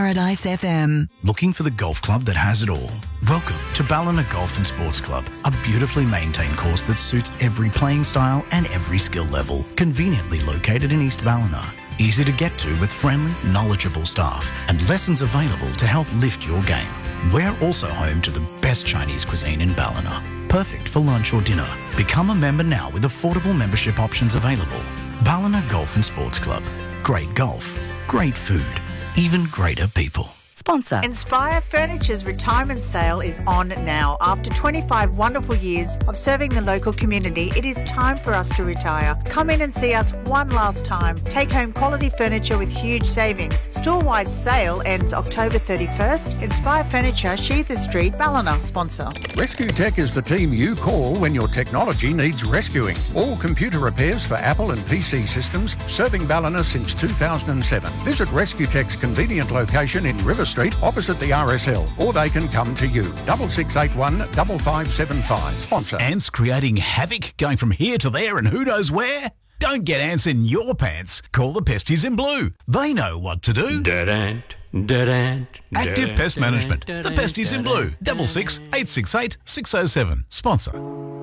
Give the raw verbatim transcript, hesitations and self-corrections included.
Paradise F M. Looking for the golf club that has it all? Welcome to Ballina Golf and Sports Club, a beautifully maintained course that suits every playing style and every skill level. Conveniently located in East Ballina. Easy to get to with friendly, knowledgeable staff and lessons available to help lift your game. We're also home to the best Chinese cuisine in Ballina. Perfect for lunch or dinner. Become a member now with affordable membership options available. Ballina Golf and Sports Club. Great golf, great food, even greater people. Sponsor. Inspire Furniture's retirement sale is on now. After twenty-five wonderful years of serving the local community, it is time for us to retire. Come in and see us one last time. Take home quality furniture with huge savings. Store-wide sale ends October thirty-first. Inspire Furniture, Sheether Street, Ballina. Sponsor. Rescue Tech is the team you call when your technology needs rescuing. All computer repairs for Apple and P C systems, serving Ballina since two thousand seven. Visit Rescue Tech's convenient location in River Street, opposite the R S L, or they can come to you. Double six eight one five five seven five. Sponsor. Ants creating havoc, going from here to there and who knows where? Don't get ants in your pants. Call the Pesties in Blue. They know what to do. Dead ant, dead ant. Active Pest Management. The Pesties in Blue. Double six eight six eight six oh seven. Sponsor.